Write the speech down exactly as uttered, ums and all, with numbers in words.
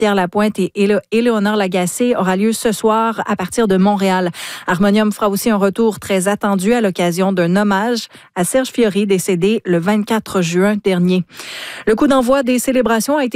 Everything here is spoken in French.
Pierre Lapointe et Éléonore Lagacé aura lieu ce soir à partir de Montréal. Harmonium fera aussi un retour très attendu à l'occasion d'un hommage à Serge Fiori, décédé le vingt-quatre juin dernier. Le coup d'envoi des célébrations a été